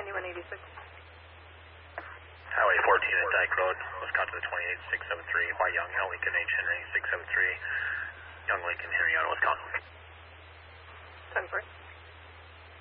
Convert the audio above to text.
9186. Highway 14 at Dyke Road, Wisconsin 28673, White Young, Lincoln H. Henry 673, Young Lincoln, Henry, Wisconsin.